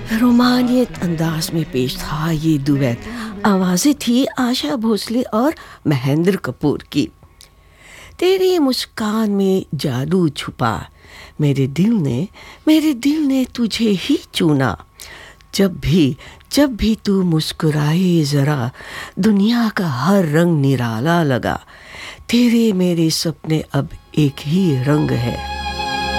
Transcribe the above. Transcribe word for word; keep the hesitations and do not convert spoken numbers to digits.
रोमानियत अंदाज में पेश था ये दुएट। आवाज़ें थी आशा भोसले और महेंद्र कपूर की। तेरी मुस्कान में जादू छुपा, मेरे दिल ने मेरे दिल ने तुझे ही चुना। जब भी जब भी तू मुस्कुराए ज़रा, दुनिया का हर रंग निराला लगा। तेरे मेरे सपने अब एक ही रंग है।